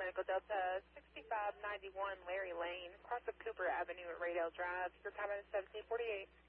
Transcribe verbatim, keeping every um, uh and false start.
Medical Delta, sixty-five ninety-one Larry Lane, across of Cooper Avenue at Raydale Drive. Your time is seventeen forty-eight.